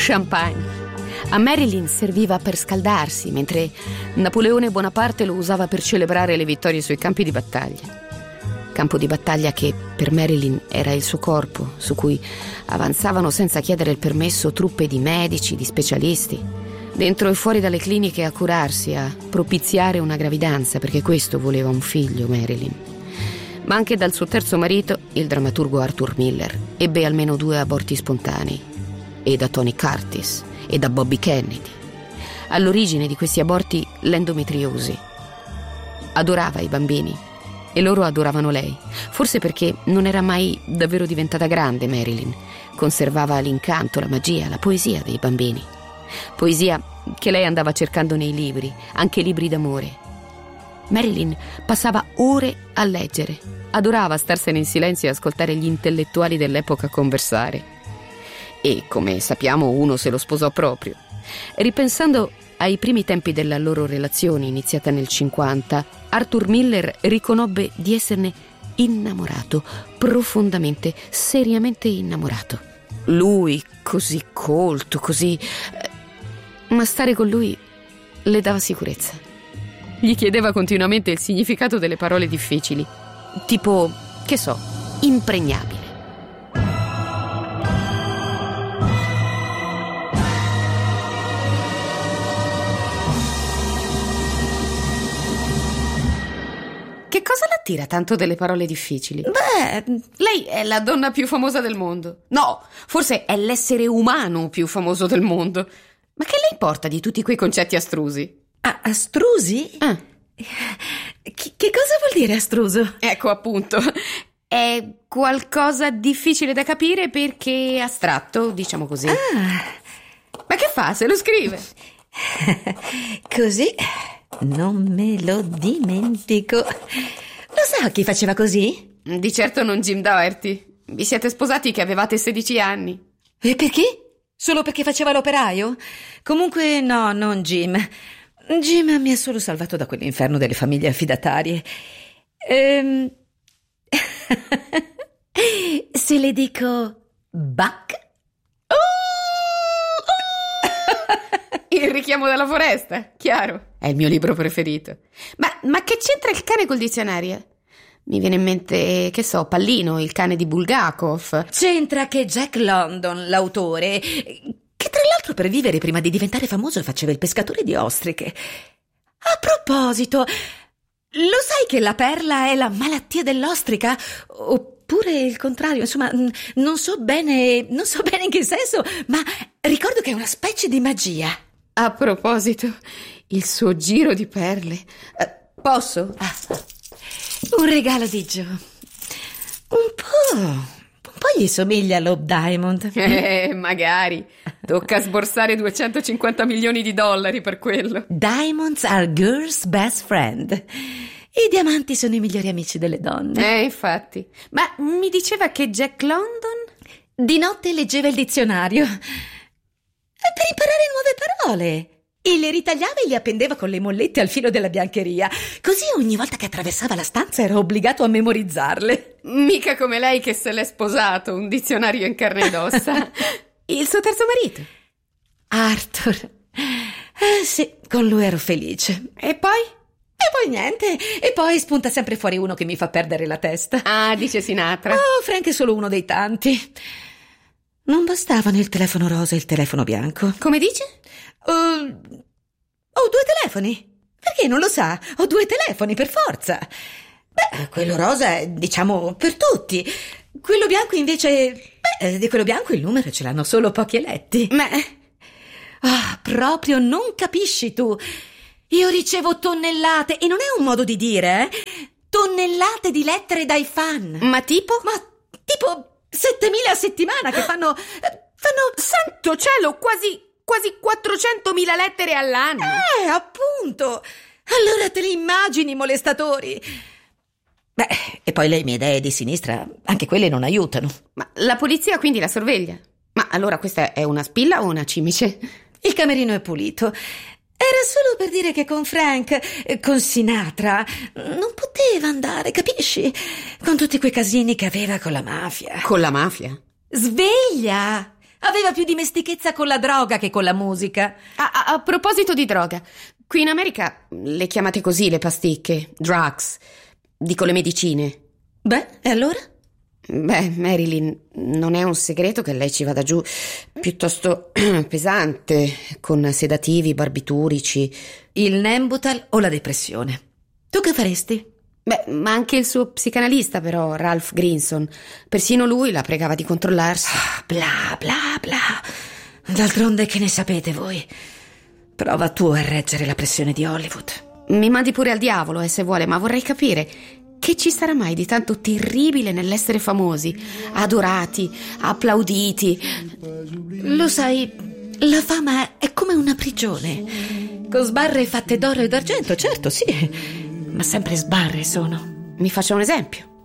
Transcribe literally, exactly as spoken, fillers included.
champagne. A Marilyn serviva per scaldarsi, mentre Napoleone Bonaparte lo usava per celebrare le vittorie sui campi di battaglia. Campo di battaglia che per Marilyn era il suo corpo, su cui avanzavano senza chiedere il permesso truppe di medici, di specialisti, dentro e fuori dalle cliniche a curarsi, a propiziare una gravidanza, perché questo voleva un figlio Marilyn. Ma anche dal suo terzo marito, il drammaturgo Arthur Miller, ebbe almeno due aborti spontanei, e da Tony Curtis e da Bobby Kennedy. All'origine di questi aborti l'endometriosi. Adorava i bambini e loro adoravano lei, forse perché non era mai davvero diventata grande Marilyn. Conservava l'incanto, la magia, la poesia dei bambini. Poesia che lei andava cercando nei libri, anche libri d'amore. Marilyn passava ore a leggere, adorava starsene in silenzio e ascoltare gli intellettuali dell'epoca conversare. E, come sappiamo, uno se lo sposò proprio. Ripensando ai primi tempi della loro relazione, iniziata nel cinquanta, Arthur Miller riconobbe di esserne innamorato, profondamente, seriamente innamorato. Lui, così colto, così... ma stare con lui le dava sicurezza. Gli chiedeva continuamente il significato delle parole difficili, tipo, che so, impregnabile. Che cosa l'attira tanto delle parole difficili? Beh, lei è la donna più famosa del mondo. No, forse è l'essere umano più famoso del mondo. Ma che le importa di tutti quei concetti astrusi? Ah, astrusi? Ah. Che, che cosa vuol dire astruso? Ecco, appunto. È qualcosa difficile da capire perché astratto, diciamo così. Ah. Ma che fa? Se lo scrive? Così non me lo dimentico. Lo sa chi faceva così? Di certo non Jim Doherty. Vi siete sposati che avevate sedici anni. E perché? Solo perché faceva l'operaio? Comunque no, non Jim. Jim mi ha solo salvato da quell'inferno delle famiglie affidatarie. Ehm... Se le dico Buck? Il richiamo della foresta, chiaro. È il mio libro preferito. Ma, ma che c'entra il cane col dizionario? Mi viene in mente, che so, Pallino, il cane di Bulgakov. C'entra che Jack London, l'autore, che tra l'altro per vivere prima di diventare famoso faceva il pescatore di ostriche. A proposito, lo sai che la perla è la malattia dell'ostrica? Oppure il contrario, insomma, non so bene, non so bene in che senso, ma ricordo che è una specie di magia. A proposito, il suo giro di perle. Uh, posso? Ah, un regalo di Joe. Un po', un po' gli somiglia a Love Diamond. Eh, magari. Tocca sborsare duecentocinquanta milioni di dollari per quello. Diamonds are girls' best friend. I diamanti sono i migliori amici delle donne. Eh, infatti. Ma mi diceva che Jack London? Di notte leggeva il dizionario per imparare nuove parole e le ritagliava e le appendeva con le mollette al filo della biancheria, così ogni volta che attraversava la stanza era obbligato a memorizzarle. Mica come lei che se l'è sposato, un dizionario in carne ed ossa. Il suo terzo marito? Arthur. Eh sì, con lui ero felice. E poi? E poi niente, e poi spunta sempre fuori uno che mi fa perdere la testa. Ah, dice Sinatra. Oh, Frank è solo uno dei tanti. Non bastavano il telefono rosa e il telefono bianco. Come dice? Uh, ho due telefoni. Perché non lo sa? Ho due telefoni, per forza. Beh, quello rosa è, diciamo, per tutti. Quello bianco invece... Beh, di quello bianco il numero ce l'hanno solo pochi eletti. Ma... Ah, proprio non capisci tu. Io ricevo tonnellate, e non è un modo di dire, eh? Tonnellate di lettere dai fan. Ma tipo? Ma tipo... settemila a settimana che fanno... fanno... Santo cielo, quasi... quasi quattrocentomila lettere all'anno. Eh, appunto. Allora te li immagini, molestatori. Beh, e poi le mie idee di sinistra, anche quelle non aiutano. Ma la polizia quindi la sorveglia? Ma allora questa è una spilla o una cimice? Il camerino è pulito. Era solo per dire che con Frank, con Sinatra, non poteva andare, capisci? Con tutti quei casini che aveva con la mafia. Con la mafia? Sveglia! Aveva più dimestichezza con la droga che con la musica. A, a, a proposito di droga, qui in America le chiamate così le pasticche, drugs, dico le medicine. Beh, e allora? Beh, Marilyn, non è un segreto che lei ci vada giù piuttosto pesante, con sedativi, barbiturici. Il Nembutal o la depressione? Tu che faresti? Beh, ma anche il suo psicanalista, però, Ralph Grinson. Persino lui la pregava di controllarsi. Ah, bla bla bla. D'altronde che ne sapete voi? Prova tu a reggere la pressione di Hollywood. Mi mandi pure al diavolo, eh, se vuole, ma vorrei capire che ci sarà mai di tanto terribile nell'essere famosi, adorati, applauditi. Lo sai, la fama è come una prigione, con sbarre fatte d'oro e d'argento, certo, sì, ma sempre sbarre sono. Mi faccia un esempio.